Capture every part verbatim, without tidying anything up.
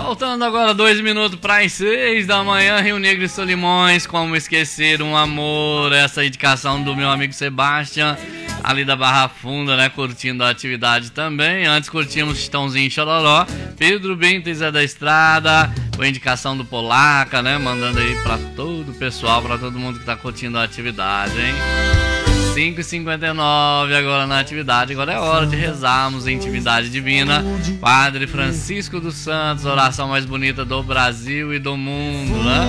Faltando agora dois minutos para as seis da manhã, Rio Negro e Solimões, como esquecer um amor, essa indicação do meu amigo Sebastião, ali da Barra Funda, né, curtindo a atividade também. Antes curtimos Chitãozinho e Chororó, Pedro Bento e Zé da Estrada, com a indicação do Polaca, né, mandando aí para todo o pessoal, para todo mundo que tá curtindo a atividade, hein. cinco e cinquenta e nove agora na atividade. Agora é hora de rezarmos a intimidade divina. Padre Francisco dos Santos, oração mais bonita do Brasil e do mundo, né?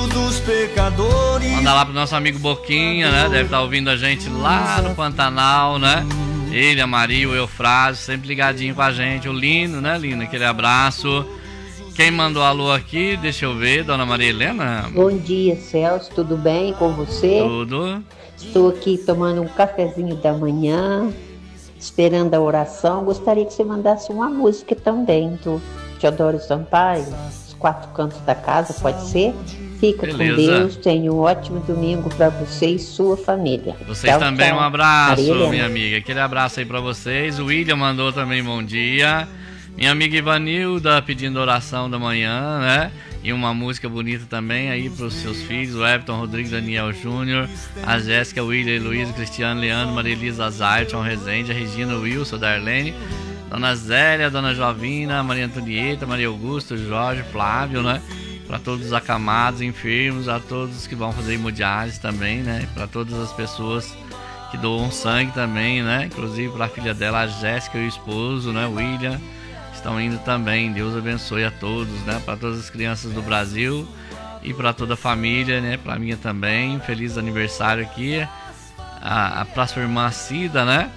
Manda lá pro nosso amigo Boquinha, né? Deve estar ouvindo a gente lá no Pantanal, né? Ele, a Maria, o Eufrásio, sempre ligadinho com a gente. O Lino, né, Lino? Aquele abraço. Quem mandou alô aqui? Deixa eu ver, Dona Maria Helena. Bom dia, Celso. Tudo bem com você? Tudo. Estou aqui tomando um cafezinho da manhã, esperando a oração. Gostaria que você mandasse uma música também do Teodoro Sampaio, Os Quatro Cantos da Casa, pode ser? Fica Beleza. Com Deus, tenha um ótimo domingo para você e sua família. Vocês tchau, também, tchau. Um abraço, minha amiga. Aquele abraço aí para vocês. O William mandou também bom dia. Minha amiga Ivanilda pedindo oração da manhã, né? E uma música bonita também aí para os seus filhos, o Everton, Rodrigo, Daniel Júnior, a Jéssica, William, Luiz, Cristiano, Leandro, Maria Elisa Zayton, Rezende, a Regina, Wilson, Darlene, Dona Zélia, Dona Jovina, Maria Antonieta, Maria Augusto, Jorge, Flávio, né? Para todos os acamados, enfermos, a todos que vão fazer hemodiálise também, né? Para todas as pessoas que doam sangue também, né? Inclusive para a filha dela, a Jéssica e o esposo, né? William. Estão indo também, Deus abençoe a todos, né? Para todas as crianças do Brasil e para toda a família, né? Para minha também, feliz aniversário aqui, a, a para sua irmã Cida, né?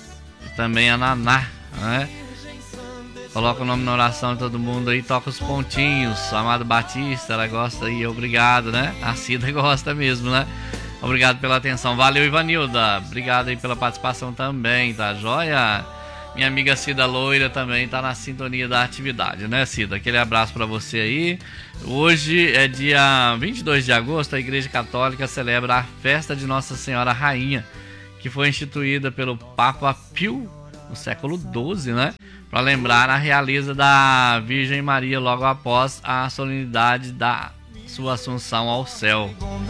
E também a Naná, né? Coloca o nome na oração de todo mundo aí, toca os pontinhos. Amado Batista, ela gosta aí, obrigado, né? A Cida gosta mesmo, né? Obrigado pela atenção, valeu Ivanilda, obrigado aí pela participação também, tá joia? Minha amiga Cida Loira também tá na sintonia da atividade, né, Cida? Aquele abraço para você aí. Hoje é dia vinte e dois de agosto, a Igreja Católica celebra a festa de Nossa Senhora Rainha, que foi instituída pelo Papa Pio no século doze, né? Para lembrar a realeza da Virgem Maria logo após a solenidade da sua assunção ao céu.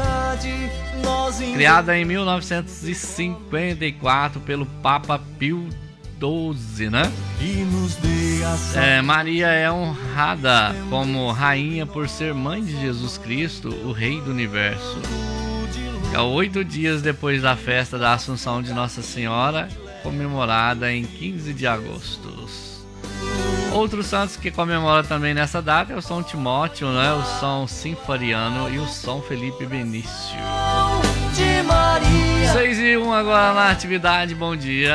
Criada em mil novecentos e cinquenta e quatro pelo Papa Pio doze, né? É, Maria é honrada como rainha por ser mãe de Jesus Cristo, o Rei do Universo. É oito dias depois da festa da Assunção de Nossa Senhora, comemorada em quinze de agosto. Outros santos que comemoram também nessa data é o São Timóteo, né? O São Sinforiano e o São Felipe Benício. seis e um agora na atividade, bom dia.